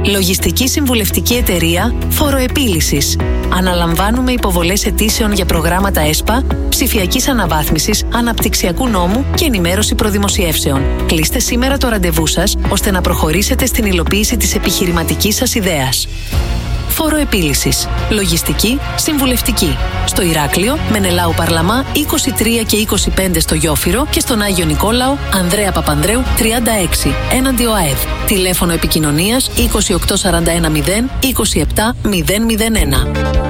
Λογιστική συμβουλευτική εταιρεία Φοροεπίλυσης. Αναλαμβάνουμε υποβολές αιτήσεων για προγράμματα ΕΣΠΑ, ψηφιακής αναβάθμισης, αναπτυξιακού νόμου και ενημέρωση προδημοσιεύσεων. Κλείστε σήμερα το ραντεβού σας, ώστε να προχωρήσετε στην υλοποίηση της επιχειρηματικής σας ιδέας. Φοροεπίλυσης. Λογιστική συμβουλευτική. Στο Ηράκλειο, Μενελάου Παρλαμά 23 και 25 στο Γιόφυρο και στον Άγιο Νικόλαο, Ανδρέα Παπανδρέου 36, έναντι ΟΑΕΔ. Τηλέφωνο επικοινωνίας 2841 0 27 001.